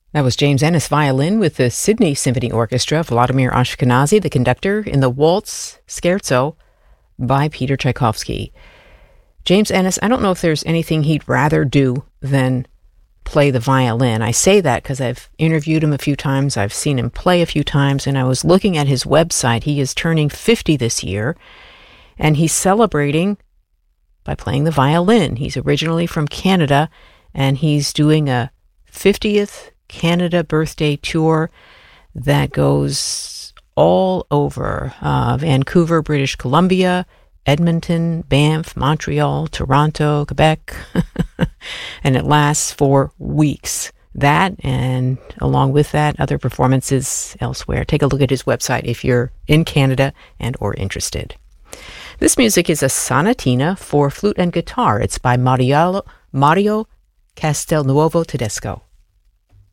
That was James Ennis violin with the Sydney Symphony Orchestra, Vladimir Ashkenazy, the conductor, in the Waltz Scherzo by Peter Tchaikovsky. James Ennis, I don't know if there's anything he'd rather do than play the violin. I say that because I've interviewed him a few times, I've seen him play a few times, and I was looking at his website. He is turning 50 this year, and he's celebrating by playing the violin. He's originally from Canada, and he's doing a 50th Canada birthday tour that goes all over Vancouver, British Columbia, Edmonton, Banff, Montreal, Toronto, Quebec, and it lasts for weeks. That, and along with that, other performances elsewhere. Take a look at his website if you're in Canada and or interested. This music is a sonatina for flute and guitar. It's by Mario Castelnuovo Tedesco.